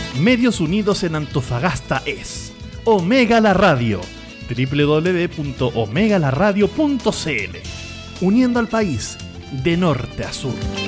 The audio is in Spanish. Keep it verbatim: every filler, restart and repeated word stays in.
Medios Unidos en Antofagasta es Omega La Radio, doble u doble u doble u punto omega la radio punto c l, uniendo al país de norte a sur.